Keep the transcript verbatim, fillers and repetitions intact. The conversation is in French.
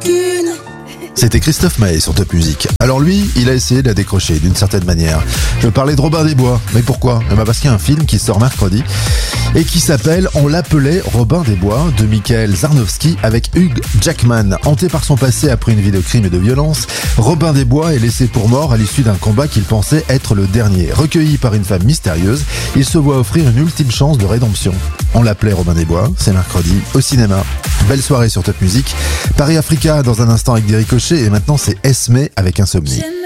rancune. C'était Christophe Maé sur Top Music. Alors lui, il a essayé de la décrocher d'une certaine manière. Je parlais de Robin des Bois. Mais pourquoi ? Eh ben parce qu'il y a un film qui sort mercredi et qui s'appelle On l'appelait Robin des Bois de Michael Zarnowski avec Hugh Jackman. Hanté par son passé après une vie de crime et de violence, Robin des Bois est laissé pour mort à l'issue d'un combat qu'il pensait être le dernier. Recueilli par une femme mystérieuse, il se voit offrir une ultime chance de rédemption. On l'appelait Robin des Bois, c'est mercredi au cinéma. Belle soirée sur Top Music. Paris Africa dans un instant avec des ricochets et maintenant c'est Esme avec Insomnie.